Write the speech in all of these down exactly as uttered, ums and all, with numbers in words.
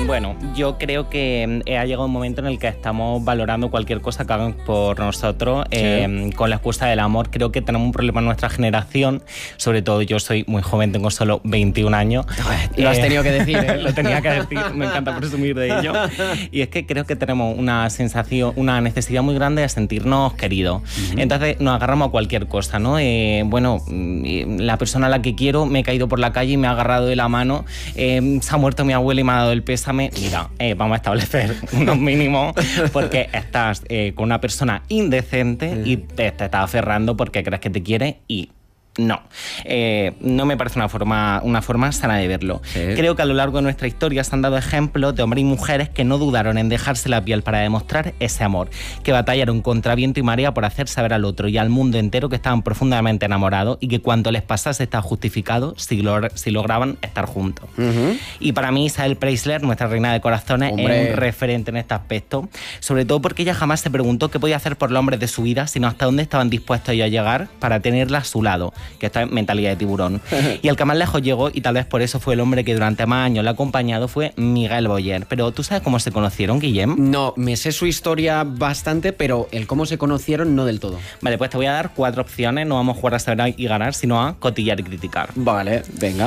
Bueno, yo creo que eh, ha llegado un momento en el que estamos valorando cualquier cosa que hagan por nosotros eh, sí. con la excusa del amor. Creo que tenemos un problema en nuestra generación, sobre todo yo soy muy joven, tengo solo veintiún años. Lo has tenido que decir, ¿eh? Lo tenía que decir, me encanta presumir de ello. Y es que creo que tenemos una sensación, una necesidad muy grande de sentirnos queridos. Uh-huh. Entonces nos agarramos a cualquier cosa, ¿no? Eh, bueno, la persona a la que quiero me he caído por la calle y me ha agarrado de la mano, eh, se ha muerto mi abuela y me ha dado el pésame. Mira, eh, vamos a establecer unos mínimos porque estás eh, con una persona indecente uh-huh. y te, te estás aferrando porque crees que te quiere y no, eh, no me parece una forma, una forma sana de verlo. Sí. Creo que a lo largo de nuestra historia se han dado ejemplos de hombres y mujeres que no dudaron en dejarse la piel para demostrar ese amor, que batallaron contra viento y marea por hacer saber al otro y al mundo entero que estaban profundamente enamorados y que cuanto les pasase estaba justificado si, log- si lograban estar juntos. Uh-huh. Y para mí Isabel Preisler, nuestra reina de corazones, Hombre. es un referente en este aspecto, sobre todo porque ella jamás se preguntó qué podía hacer por los hombres de su vida, sino hasta dónde estaban dispuestos ellos a llegar para tenerla a su lado, que está en mentalidad de tiburón. Y el que más lejos llegó, y tal vez por eso fue el hombre que durante más años la ha acompañado, fue Miguel Boyer. Pero ¿tú sabes cómo se conocieron, Guillem? No, me sé su historia bastante, pero el cómo se conocieron no del todo. Vale, pues te voy a dar cuatro opciones, no vamos a jugar a saber y ganar, sino a cotillar y criticar. Vale, venga.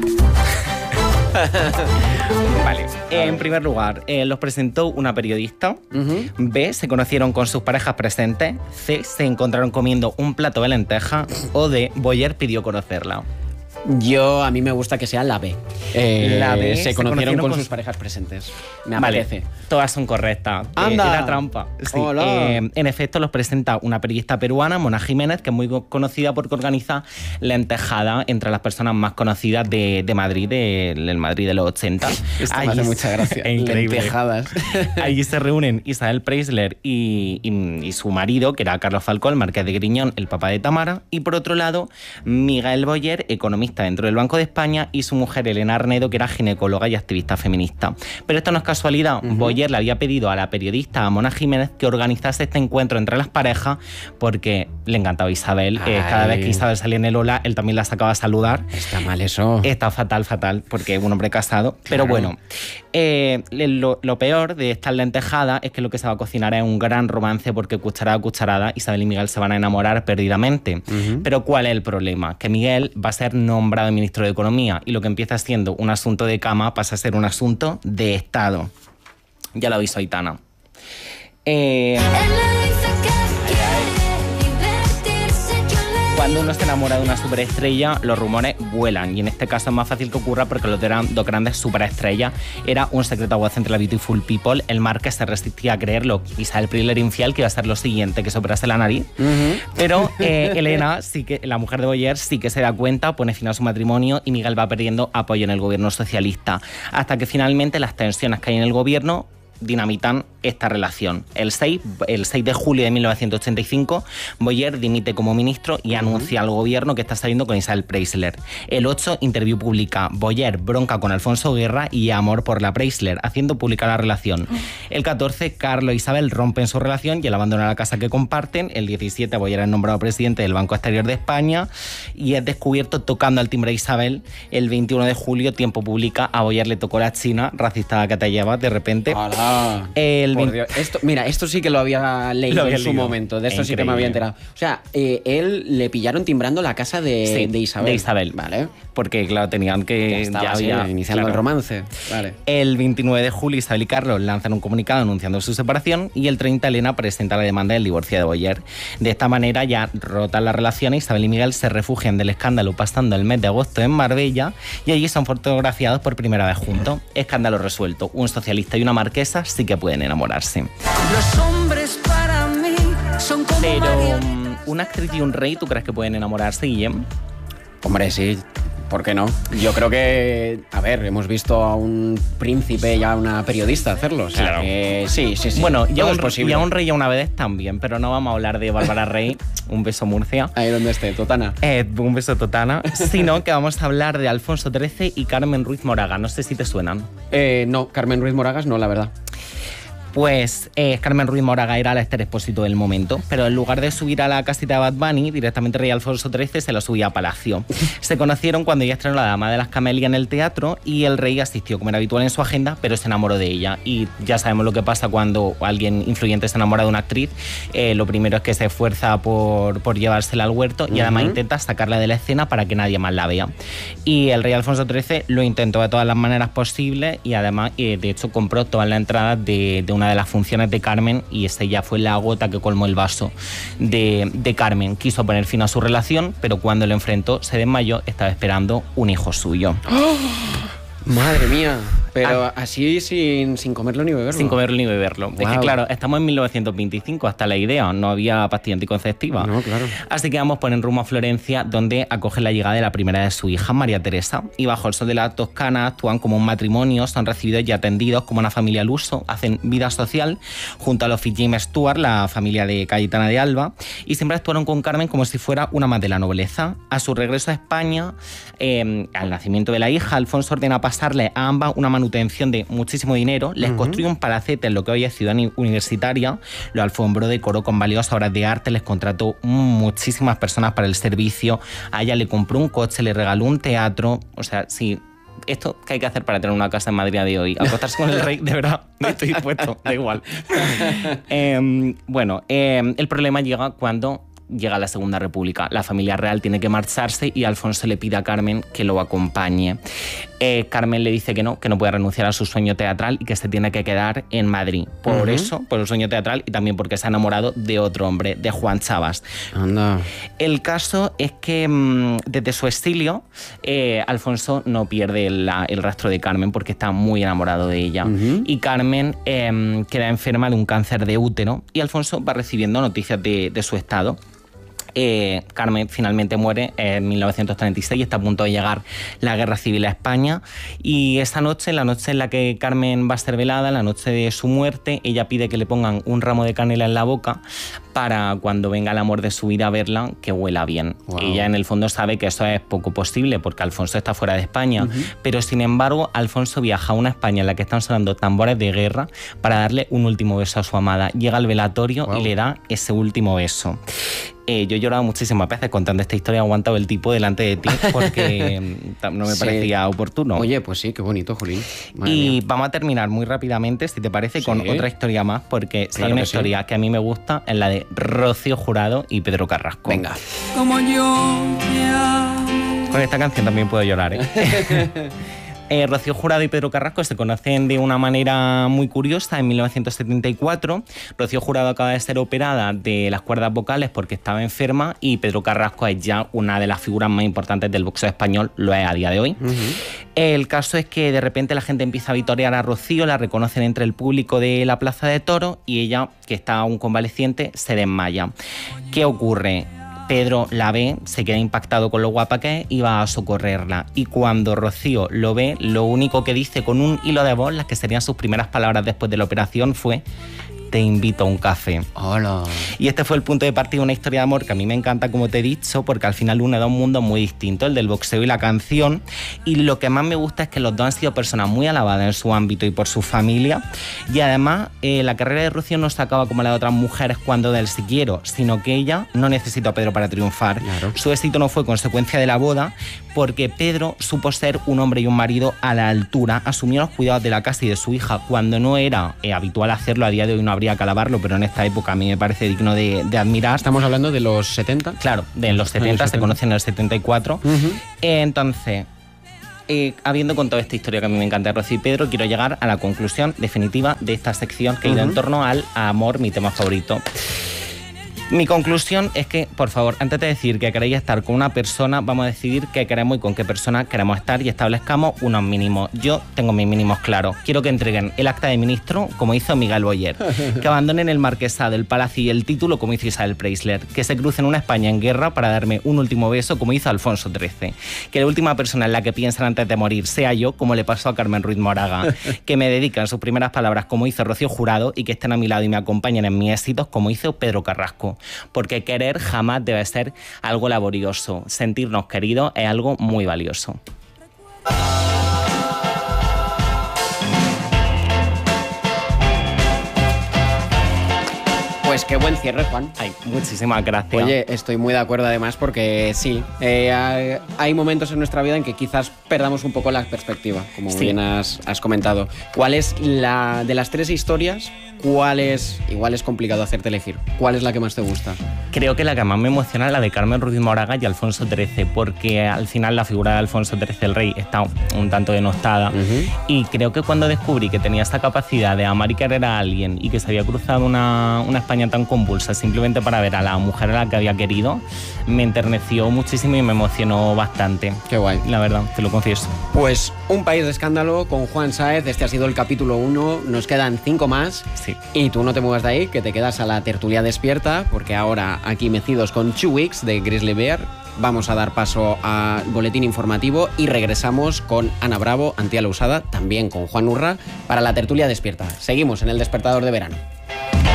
Vale, en primer lugar, eh, los presentó una periodista. Uh-huh. B, se conocieron con sus parejas presentes. C, se encontraron comiendo un plato de lenteja. O D, Boyer pidió conocerla. Yo, a mí me gusta que sea la B. Eh, la B se, se conocieron, conocieron con, con sus parejas presentes. Me apetece. Vale, todas son correctas. ¡Anda! Eh, era trampa. Sí. Eh, en efecto, los presenta una periodista peruana, Mona Jiménez, que es muy conocida porque organiza Lentejada entre las personas más conocidas de, de Madrid, del de, Madrid de los ochenta. Esto me hace mucha gracia. Lentejadas. Allí se reúnen Isabel Preisler y, y, y su marido, que era Carlos Falcó, el marqués de Griñón, el papá de Tamara. Y por otro lado, Miguel Boyer, economista dentro del Banco de España, y su mujer Elena Arnedo, que era ginecóloga y activista feminista. Pero esto no es casualidad. Uh-huh. Boyer le había pedido a la periodista a Mona Jiménez que organizase este encuentro entre las parejas porque le encantaba Isabel. Eh, cada vez que Isabel salía en el Ola, él también la sacaba a saludar. Está mal eso. Está fatal, fatal, porque es un hombre casado. Claro. Pero bueno, eh, lo, lo peor de esta lentejada es que lo que se va a cocinar es un gran romance porque cucharada a cucharada Isabel y Miguel se van a enamorar perdidamente. Uh-huh. Pero ¿cuál es el problema? Que Miguel va a ser nombrado ministro de Economía y lo que empieza siendo un asunto de cama pasa a ser un asunto de Estado. Ya lo aviso Aitana. Eh... Cuando uno se enamora de una superestrella, los rumores vuelan. Y en este caso es más fácil que ocurra porque los eran dos grandes superestrellas. Era un secreto a voz entre la Beautiful People. El marqués se resistía a creerlo. Isabel Preisler infiel, que iba a ser lo siguiente, que se operase la nariz. Uh-huh. Pero eh, Elena, sí que, la mujer de Boyer, sí que se da cuenta, pone fin a su matrimonio y Miguel va perdiendo apoyo en el gobierno socialista. Hasta que finalmente las tensiones que hay en el gobierno dinamitan esta relación. El seis, el seis de julio de mil novecientos ochenta y cinco, Boyer dimite como ministro y anuncia al gobierno que está saliendo con Isabel Preisler. El ocho, interview pública. Boyer bronca con Alfonso Guerra y amor por la Preisler, haciendo pública la relación. El catorce, Carlos e Isabel rompen su relación y él abandona la casa que comparten. El diecisiete, Boyer es nombrado presidente del Banco Exterior de España y es descubierto tocando al timbre de Isabel. El veintiuno de julio, Tiempo publica, a Boyer le tocó la China, racista que te llevas de repente. ¡Hala! El Por Dios. Esto, mira, esto sí que lo había leído lo había en su leído. momento. De esto Increíble. sí que me había enterado. O sea, eh, él le pillaron timbrando la casa de, sí, de Isabel. De Isabel, vale. Porque, claro, tenían que... Ya, estaba, ya había sí, iniciando claro. el romance. Vale. El veintinueve de julio, Isabel y Carlos lanzan un comunicado anunciando su separación y el treinta, Elena presenta la demanda del divorcio de Boyer. De esta manera, ya rotan las relaciones, Isabel y Miguel se refugian del escándalo pasando el mes de agosto en Marbella y allí son fotografiados por primera vez juntos. Escándalo resuelto. Un socialista y una marquesa sí que pueden enamorarse. Los hombres para mí son como Pero María. ¿una actriz y un rey tú crees que pueden enamorarse, Guillem? Hombre, sí. ¿Por qué no? Yo creo que, a ver, hemos visto a un príncipe y a una periodista hacerlo. O sea, claro. que sí, sí, sí. Bueno, ya un, posible. y a un rey y a una vedette también, pero no vamos a hablar de Bárbara Rey, un beso Murcia. Ahí donde esté, Totana. Eh, un beso Totana. Sino que vamos a hablar de Alfonso trece y Carmen Ruiz Moraga. No sé si te suenan. Eh, no, Carmen Ruiz Moragas no, la verdad. Pues eh, Carmen Ruiz Moraga era la Esther Expósito del momento, pero en lugar de subir a la casita de Bad Bunny, directamente Rey Alfonso trece se lo subía a Palacio. Se conocieron cuando ella estrenó La Dama de las Camelias en el teatro y el rey asistió como era habitual en su agenda, pero se enamoró de ella. Y ya sabemos lo que pasa cuando alguien influyente se enamora de una actriz. Eh, lo primero es que se esfuerza por, por llevársela al huerto y uh-huh. además intenta sacarla de la escena para que nadie más la vea. Y el rey Alfonso trece lo intentó de todas las maneras posibles y además, eh, de hecho, compró todas las entradas de, de una de las funciones de Carmen y esa ya fue la gota que colmó el vaso de, de Carmen. Quiso poner fin a su relación, pero cuando lo enfrentó se desmayó, estaba esperando un hijo suyo. ¡Oh! Madre mía, pero ah, así sin, sin comerlo ni beberlo. Sin comerlo ni beberlo. Wow. Es que claro, estamos en mil novecientos veinticinco, hasta la idea, no había pastilla anticonceptiva. No, claro. Así que vamos poner rumbo a Florencia, donde acogen la llegada de la primera de su hija, María Teresa. Y bajo el sol de la Toscana actúan como un matrimonio, son recibidos y atendidos como una familia al uso, hacen vida social junto a los Fitzjames Stuart, la familia de Cayetana de Alba, y siempre actuaron con Carmen como si fuera una más de la nobleza. A su regreso a España, eh, al nacimiento de la hija, Alfonso ordena pasarle a ambas una manutención de muchísimo dinero, les uh-huh. construyó un palacete en lo que hoy es Ciudad Universitaria, lo alfombró, decoró con valiosas obras de arte, les contrató muchísimas personas para el servicio, a ella le compró un coche, le regaló un teatro, o sea, sí. Esto que hay que hacer para tener una casa en Madrid de hoy, acostarse con el rey, de verdad, no estoy dispuesto, da igual. eh, bueno, eh, el problema llega cuando llega la Segunda República. La familia real tiene que marcharse y Alfonso le pide a Carmen que lo acompañe. Eh, Carmen le dice que no, que no puede renunciar a su sueño teatral y que se tiene que quedar en Madrid. Por uh-huh. eso, por el sueño teatral y también porque se ha enamorado de otro hombre, de Juan Chavas. Anda. El caso es que mmm, desde su exilio, eh, Alfonso no pierde la, el rastro de Carmen porque está muy enamorado de ella. Uh-huh. Y Carmen eh, queda enferma de un cáncer de útero y Alfonso va recibiendo noticias de, de su estado. Eh, Carmen finalmente muere en mil novecientos treinta y seis, está a punto de llegar la Guerra Civil a España y esa noche, la noche en la que Carmen va a ser velada, la noche de su muerte, ella pide que le pongan un ramo de canela en la boca para cuando venga el amor de su vida a verla, que huela bien. Wow. Ella en el fondo sabe que eso es poco posible porque Alfonso está fuera de España, uh-huh. pero sin embargo Alfonso viaja a una España en la que están sonando tambores de guerra para darle un último beso a su amada. Llega al velatorio wow. y le da ese último beso. Eh, yo he llorado muchísimas veces contando esta historia, he aguantado el tipo delante de ti porque no me sí. parecía oportuno. Oye, pues sí, qué bonito, Jolín. Madre y mía. Vamos a terminar muy rápidamente, si te parece, sí. con otra historia más, porque si claro hay una que historia sí. que a mí me gusta, es la de Rocío Jurado y Pedro Carrasco. Venga. Como yo ya... Con esta canción también puedo llorar, ¿eh? Eh, Rocío Jurado y Pedro Carrasco se conocen de una manera muy curiosa en mil novecientos setenta y cuatro. Rocío Jurado acaba de ser operada de las cuerdas vocales porque estaba enferma y Pedro Carrasco es ya una de las figuras más importantes del boxeo español, lo es a día de hoy. Uh-huh. El caso es que de repente la gente empieza a vitorear a Rocío, la reconocen entre el público de la Plaza de Toros y ella, que está aún convaleciente, se desmaya. ¿Qué ocurre? Pedro la ve, se queda impactado con lo guapa que es y va a socorrerla. Y cuando Rocío lo ve, lo único que dice con un hilo de voz, las que serían sus primeras palabras después de la operación, fue: te invito a un café. Hola. Y este fue el punto de partida de una historia de amor que a mí me encanta, como te he dicho, porque al final une dos mundos muy distintos, el del boxeo y la canción. Y lo que más me gusta es que los dos han sido personas muy alabadas en su ámbito y por su familia. Y además, eh, la carrera de Rocío no se acaba como la de otras mujeres cuando del si quiero, sino que ella no necesitó a Pedro para triunfar. Claro. Su éxito no fue consecuencia de la boda, porque Pedro supo ser un hombre y un marido a la altura, asumió los cuidados de la casa y de su hija cuando no era eh, habitual hacerlo. A día de hoy no habría que alabarlo, pero en esta época a mí me parece digno de, de admirar. ¿Estamos hablando de los setenta? Claro, de los setenta, los se conocen en el setenta y cuatro. Uh-huh. Eh, entonces, eh, habiendo contado esta historia que a mí me encanta de Rocío y Pedro, quiero llegar a la conclusión definitiva de esta sección que ha ido uh-huh. en torno al amor, mi tema favorito. Mi conclusión es que, por favor, antes de decir que queréis estar con una persona, vamos a decidir qué queremos y con qué persona queremos estar y establezcamos unos mínimos. Yo tengo mis mínimos claros. Quiero que entreguen el acta de ministro, como hizo Miguel Boyer, que abandonen el marquesado, el palacio y el título, como hizo Isabel Preisler, que se crucen una España en guerra para darme un último beso, como hizo Alfonso trece, que la última persona en la que piensan antes de morir sea yo, como le pasó a Carmen Ruiz Moraga, que me dedican sus primeras palabras, como hizo Rocío Jurado, y que estén a mi lado y me acompañen en mis éxitos, como hizo Pedro Carrasco. Porque querer jamás debe ser algo laborioso. Sentirnos queridos es algo muy valioso. Pues qué buen cierre, Juan. Ay, muchísimas gracias. Oye, estoy muy de acuerdo además porque sí, eh, hay, hay momentos en nuestra vida en que quizás perdamos un poco la perspectiva, como sí. bien has, has comentado. ¿Cuál es la de las tres historias? ¿Cuál es, igual es complicado hacerte elegir, cuál es la que más te gusta? Creo que la que más me emociona es la de Carmen Ruiz Moraga y Alfonso trece, porque al final la figura de Alfonso trece, el rey, está un tanto denostada. Uh-huh. Y creo que cuando descubrí que tenía esta capacidad de amar y querer a alguien y que se había cruzado una, una España tan convulsa simplemente para ver a la mujer a la que había querido, me enterneció muchísimo y me emocionó bastante. Qué guay. La verdad, te lo confieso. Pues Un país de escándalo con Juan Sáez. Este ha sido el capítulo uno. Nos quedan cinco más. Sí. Y tú no te muevas de ahí, que te quedas a la tertulia despierta, porque ahora aquí mecidos con Two Weeks de Grizzly Bear vamos a dar paso al boletín informativo y regresamos con Ana Bravo, Antía la Usada, también con Juan Urra, para la tertulia despierta. Seguimos en el Despertador de Verano.